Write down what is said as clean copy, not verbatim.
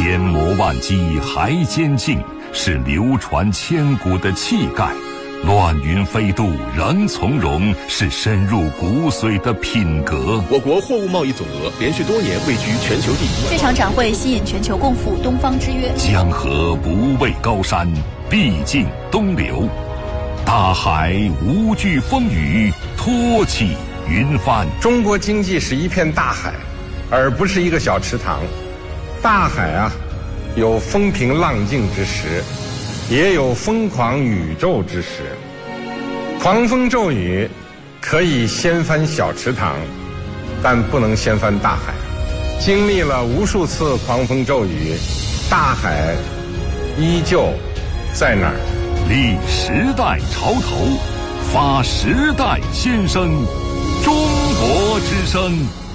千磨万击还坚劲，是流传千古的气概；乱云飞渡仍从容，是深入骨髓的品格。 我国货物贸易总额连续多年位居全球第一。 这场展会吸引全球共赴东方之约。 江河不畏高山，必尽东流；大海无惧风雨，托起云帆。 中国经济是一片大海，而不是一个小池塘。大海啊，有风平浪静之时，也有疯狂宇宙之时。狂风骤雨可以掀翻小池塘，但不能掀翻大海。经历了无数次狂风骤雨，大海依旧在那儿。 立时代潮头，发时代先声，中国之声。